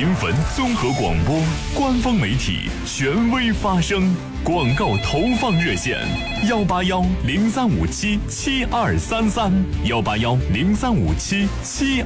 临汾综合广播官方媒体，权威发声。广告投放热线：18103577233，18103577233。